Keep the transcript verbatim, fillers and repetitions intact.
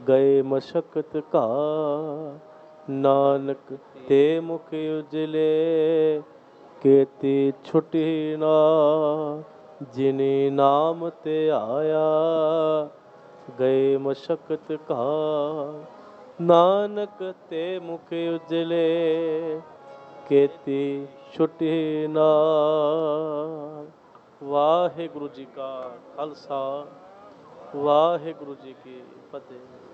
ਗਏ ਮਸ਼ਕਤ ਘਾ, ਨਾਨਕ ਤੇ ਮੁਖ ਉਜਲੇ, ਕੀਤੀ ਛੁਟੀ ਨਾ, ਜਿਨੀ ਨਾਮ ਤੇ ਆਇਆ। ਗਏ ਮਸ਼ਕਤ ਘਾ, ਨਾਨਕ ਤੇ ਮੁਖ ਉਜਲੇ, ਕੀਤੀ ਛੁਟੀ ਨਾਲ। ਵਾਹਿਗੁਰੂ ਜੀ ਕਾ ਖਾਲਸਾ, ਵਾਹਿਗੁਰੂ ਜੀ ਕੀ ਫਤਿਹ।